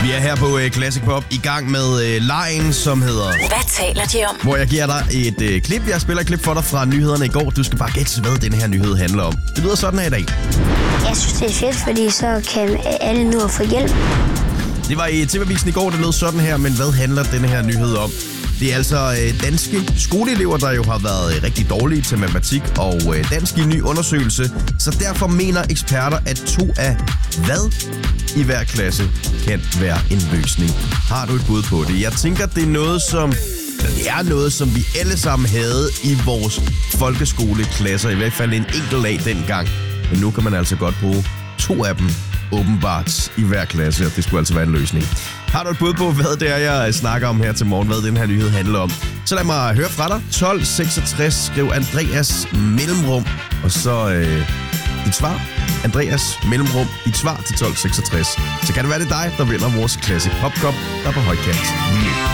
Vi er her på Classic Pop i gang med legen, som hedder... Hvad taler de om? Hvor jeg giver dig et klip. Jeg spiller et klip for dig fra nyhederne i går. Du skal bare gætte, hvad den her nyhed handler om. Det lyder sådan her i dag. Jeg synes, det er fedt, fordi så kan alle nu få hjælp. Det var i TV-avisen i går, det lød sådan her, men hvad handler denne her nyhed om? Det er altså danske skoleelever, der jo har været rigtig dårlige til matematik og dansk i en ny undersøgelse. Så derfor mener eksperter, at 2 af hvad i hver klasse kan være en løsning. Har du et bud på det? Jeg tænker, det er noget, som vi alle sammen havde i vores folkeskoleklasser. I hvert fald en enkelt af dengang. Men nu kan man altså godt bruge 2 af dem åbenbart i hver klasse, og det skulle altså være en løsning. Har du et bud på, hvad det er, jeg snakker om her til morgen, hvad den her nyhed handler om? Så lad mig høre fra dig. 1266, skriv Andreas mellemrum, og så dit svar. Andreas mellemrum, dit svar til 1266. Så kan det være, det dig, der vinder vores Classic Pop Cup, der er på højkant nu.